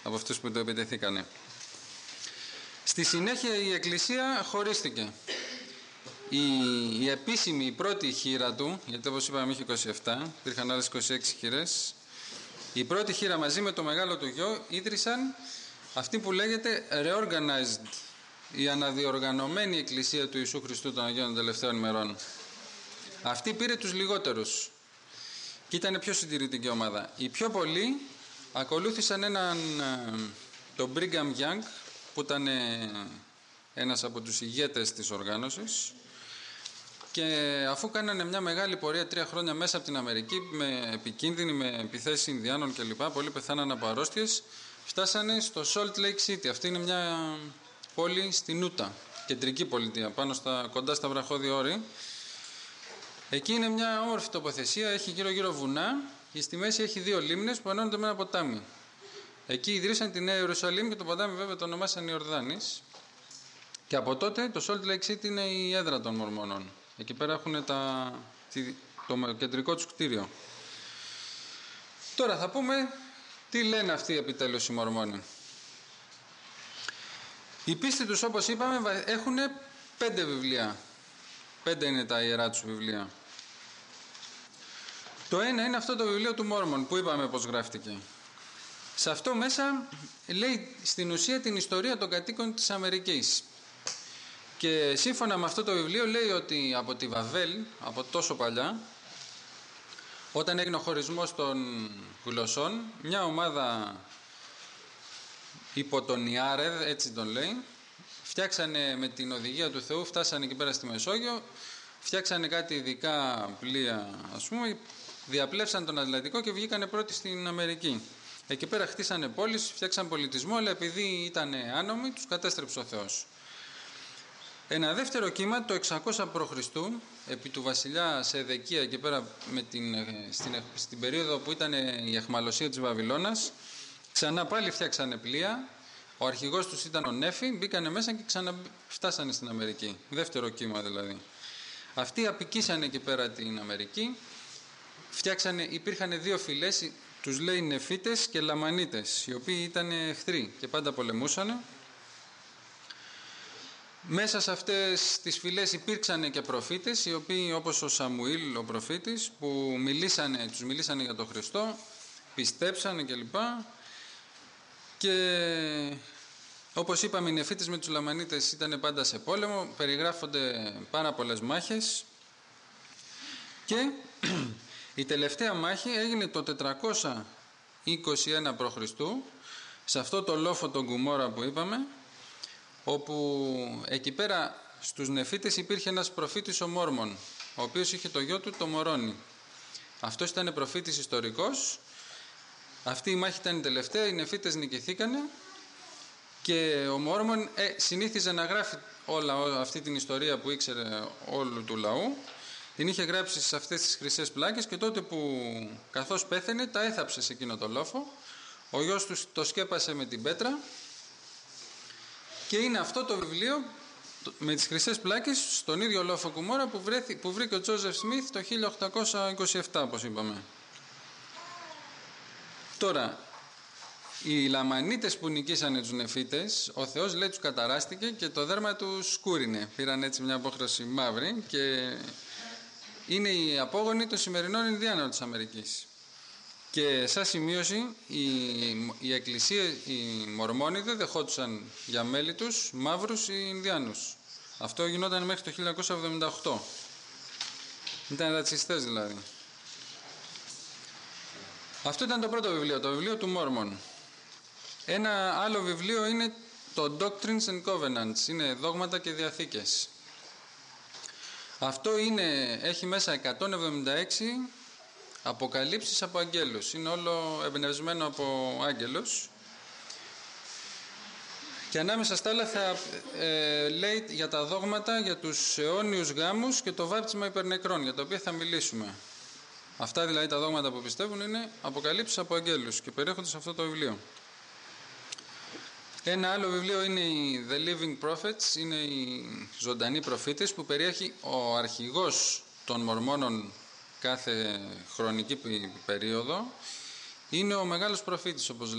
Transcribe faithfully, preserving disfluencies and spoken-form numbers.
από αυτούς που το επιτεθήκανε. Στη συνέχεια η Εκκλησία χωρίστηκε. Η, η επίσημη, η πρώτη χείρα του, γιατί όπως είπαμε είχε είκοσι επτά, υπήρχαν άλλες είκοσι έξι χείρες, η πρώτη χείρα μαζί με το μεγάλο του γιο ίδρυσαν αυτή που λέγεται reorganized, η αναδιοργανωμένη Εκκλησία του Ιησού Χριστού των Αγίων των Τελευταίων ημερών. Αυτή πήρε τους λιγότερους και ήταν πιο συντηρητική ομάδα. Οι πιο πολλοί ακολούθησαν έναν, τον Brigham Young, που ήταν ένας από τους ηγέτες της οργάνωσης, και αφού κάνανε μια μεγάλη πορεία τρία χρόνια μέσα από την Αμερική, με επικίνδυνη, με επιθέσεις Ινδιάνων κλπ, πολλοί πεθάναν από αρρώστιες, φτάσανε στο Salt Lake City. Αυτή είναι μια πόλη στην Ούτα, κεντρική πολιτεία, πάνω στα, κοντά στα βραχώδια όρη. Εκεί είναι μια όμορφη τοποθεσία, έχει γύρω γύρω βουνά και στη μέση έχει δύο λίμνες που ενώνονται με ένα ποτάμι. Εκεί ιδρύσαν τη Νέα Ιερουσαλήμ και το ποτάμι βέβαια το ονομάσαν Ιορδάνης. Και από τότε το Salt Lake City είναι η έδρα των Μορμόνων. Εκεί πέρα έχουν τα, το κεντρικό τους κτίριο. Τώρα θα πούμε τι λένε αυτοί επιτέλους οι Μορμόνοι. Οι πίστη τους, όπως είπαμε, έχουν πέντε βιβλία. Πέντε είναι τα ιερά τους βιβλία. Το ένα είναι αυτό το βιβλίο του Μόρμον που είπαμε πως γράφτηκε. Σε αυτό μέσα λέει στην ουσία την ιστορία των κατοίκων της Αμερικής. Και σύμφωνα με αυτό το βιβλίο λέει ότι από τη Βαβέλ, από τόσο παλιά, όταν έγινε ο χωρισμός των γλωσσών, μια ομάδα υπό τον Ιάρεδ, έτσι τον λέει, φτιάξανε με την οδηγία του Θεού, φτάσανε εκεί πέρα στη Μεσόγειο, φτιάξανε κάτι ειδικά πλοία, ας πούμε, διαπλέψαν τον Ατλαντικό και βγήκανε πρώτοι στην Αμερική. Εκεί πέρα χτίσανε πόλεις, φτιάξαν πολιτισμό, αλλά επειδή ήταν άνομοι, τους κατέστρεψε ο Θεός. Ένα δεύτερο κύμα, το εξακόσια προ Χριστού, επί του βασιλιά Σεδεκία, εκεί πέρα με την, στην, στην περίοδο που ήταν η αιχμαλωσία της Βαβυλώνας, ξανά πάλι φτιάξανε πλοία. Ο αρχηγός τους ήταν ο Νέφη, μπήκανε μέσα και ξαναφτάσανε στην Αμερική. Δεύτερο κύμα δηλαδή. Αυτοί απικήσανε εκεί πέρα την Αμερική. Φτιάξανε, υπήρχαν δύο φυλές, τους λέει Νεφίτες και Λαμανίτες, οι οποίοι ήταν εχθροί και πάντα πολεμούσανε. Μέσα σε αυτές τις φυλές υπήρξαν και προφήτες, οι οποίοι, όπως ο Σαμουήλ ο προφήτης, που μιλήσανε, τους μιλήσανε για τον Χριστό, πιστέψανε κλπ. Και όπως είπαμε, οι Νεφίτες με τους Λαμανίτες ήταν πάντα σε πόλεμο, περιγράφονται πάρα πολλές μάχες και η τελευταία μάχη έγινε το τετρακόσια είκοσι ένα προ Χριστού, σε αυτό το λόφο τον Κουμόρα που είπαμε, όπου εκεί πέρα στους Νεφίτες υπήρχε ένας προφήτης ο Μόρμον, ο οποίος είχε το γιο του το Μωρόνι. Αυτός ήταν προφήτης ιστορικός. Αυτή η μάχη ήταν η τελευταία, οι Νεφίτες νικηθήκανε και ο Μόρμον ε, συνήθιζε να γράφει όλα αυτή την ιστορία που ήξερε όλου του λαού. Την είχε γράψει σε αυτές τις χρυσές πλάκες και τότε που καθώς πέθαινε τα έθαψε σε εκείνο το λόφο. Ο γιος του το σκέπασε με την πέτρα και είναι αυτό το βιβλίο με τις χρυσές πλάκες στον ίδιο λόφο Κουμόρα που, βρέθη, που βρήκε ο Τζόζεφ Σμιθ το χίλια οκτακόσια είκοσι επτά, όπως είπαμε. Τώρα, οι Λαμανίτες που νικήσανε τους Νεφίτες, ο Θεός λέει τους καταράστηκε και το δέρμα τους σκούρινε. Πήραν έτσι μια απόχρωση μαύρη και είναι οι απόγονοι των σημερινών Ινδιάνων της Αμερικής. Και σαν σημείωση, η, η Εκκλησία, οι Μορμόνοι δεν δεχόντουσαν για μέλη τους μαύρους ή Ινδιάνους. Αυτό γινόταν μέχρι το χίλια εννιακόσια εβδομήντα οκτώ. Ήταν ρατσιστές δηλαδή. Αυτό ήταν το πρώτο βιβλίο, το βιβλίο του Μόρμον. Ένα άλλο βιβλίο είναι το Doctrines and Covenants, είναι δόγματα και διαθήκες. Αυτό είναι, έχει μέσα εκατόν εβδομήντα έξι αποκαλύψεις από αγγέλους. Είναι όλο εμπνευσμένο από άγγελους. Και ανάμεσα στα άλλα θα ε, λέει για τα δόγματα, για τους αιώνιους γάμους και το βάπτισμα υπερνεκρών, για τα οποία θα μιλήσουμε. Αυτά δηλαδή τα δόγματα που πιστεύουν είναι αποκαλύψεις από αγγέλους και περιέχονται σε αυτό το βιβλίο. Ένα άλλο βιβλίο είναι οι The Living Prophets, είναι οι ζωντανοί προφήτες, που περιέχει ο αρχηγός των Μορμόνων κάθε χρονική περίοδο. Είναι ο μεγάλος προφήτης, όπως